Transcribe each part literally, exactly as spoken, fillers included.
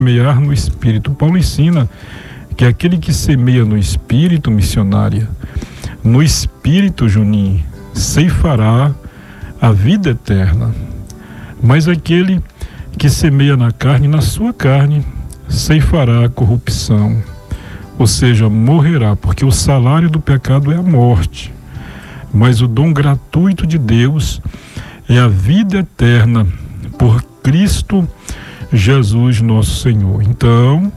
semear no Espírito. Paulo ensina que aquele que semeia no Espírito, missionária, no Espírito, Juninho, ceifará a vida eterna. Mas aquele que semeia na carne, na sua carne, ceifará a corrupção. Ou seja, morrerá, porque o salário do pecado é a morte. Mas o dom gratuito de Deus é a vida eterna por Cristo Jesus nosso Senhor. Então,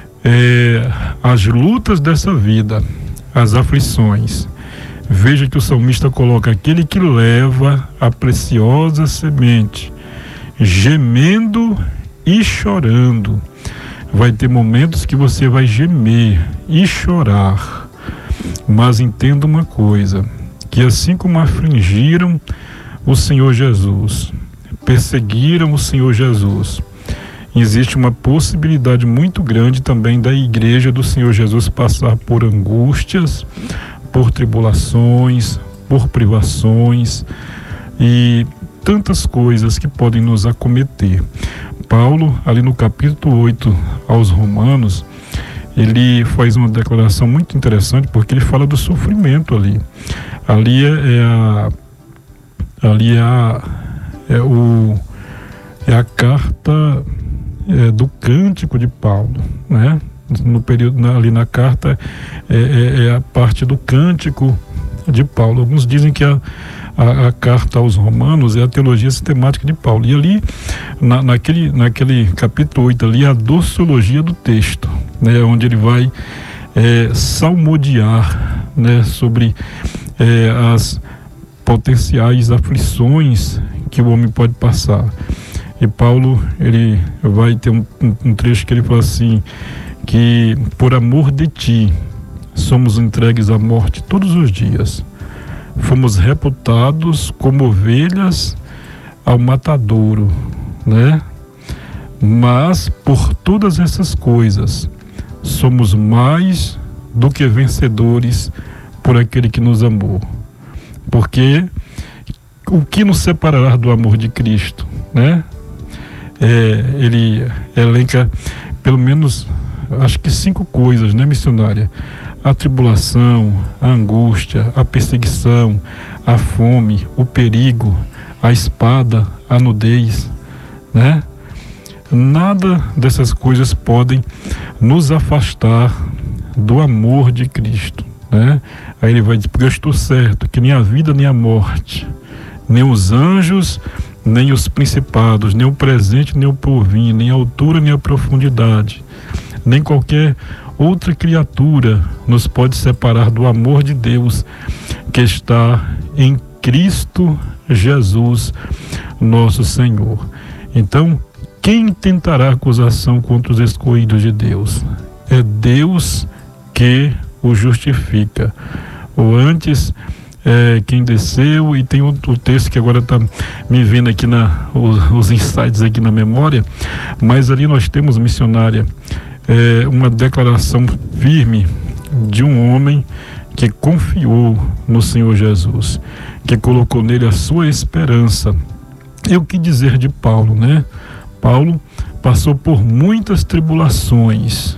é, as lutas dessa vida, as aflições, veja que o salmista coloca: aquele que leva a preciosa semente, gemendo e chorando. Vai ter momentos que você vai gemer e chorar, mas entenda uma coisa, que assim como afligiram o Senhor Jesus, perseguiram o Senhor Jesus, existe uma possibilidade muito grande também da igreja do Senhor Jesus passar por angústias, por tribulações, por privações e tantas coisas que podem nos acometer. Paulo, ali no capítulo oito aos Romanos, ele faz uma declaração muito interessante, porque ele fala do sofrimento ali. Ali é, é a ali é a é o é a carta é, do cântico de Paulo, né? No período na, ali na carta é, é, é a parte do cântico de Paulo. Alguns dizem que a, a, a carta aos Romanos é a teologia sistemática de Paulo. E ali na, naquele, naquele capítulo oito ali, a doxologia do texto, né? Onde ele vai é, salmodiar, né? Sobre é, as potenciais aflições que o homem pode passar. E Paulo, ele vai ter um, um trecho que ele fala assim, que por amor de ti somos entregues à morte todos os dias, fomos reputados como ovelhas ao matadouro, né? Mas por todas essas coisas somos mais do que vencedores por aquele que nos amou. Porque o que nos separará do amor de Cristo, né? É, ele elenca pelo menos, acho que cinco coisas, né, missionária? A tribulação, a angústia, a perseguição, a fome, o perigo, a espada, a nudez, né? Nada dessas coisas podem nos afastar do amor de Cristo, né? Aí ele vai dizer: porque eu estou certo que nem a vida nem a morte, nem os anjos, nem os principados, nem o presente, nem o porvir, nem a altura, nem a profundidade, nem qualquer outra criatura nos pode separar do amor de Deus que está em Cristo Jesus, nosso Senhor. Então, quem tentará acusação contra os escolhidos de Deus? É Deus que o justifica. Ou antes, é, quem desceu, e tem outro texto que agora está me vendo aqui, na, os, os insights aqui na memória, mas ali nós temos, missionária, é, uma declaração firme de um homem que confiou no Senhor Jesus, que colocou nele a sua esperança. E o que dizer de Paulo, né? Paulo passou por muitas tribulações,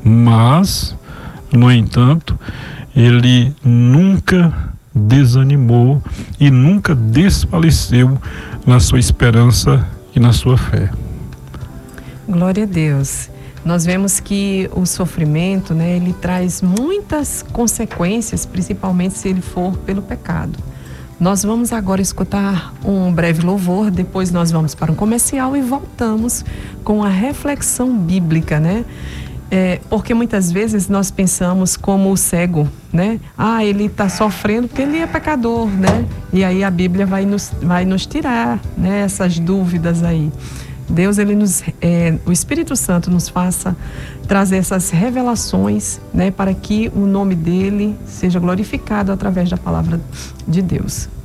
mas, no entanto, ele nunca desanimou e nunca desfaleceu na sua esperança e na sua fé. Glória a Deus. Nós vemos que o sofrimento, né, ele traz muitas consequências, principalmente se ele for pelo pecado. Nós vamos agora escutar um breve louvor, depois nós vamos para um comercial e voltamos com a reflexão bíblica, né? É, porque muitas vezes nós pensamos como o cego, né? Ah, ele está sofrendo porque ele é pecador, né? E aí a Bíblia vai nos, vai nos tirar, né, essas dúvidas aí. Deus, ele nos, é, o Espírito Santo nos faça trazer essas revelações, né, para que o nome dele seja glorificado através da palavra de Deus.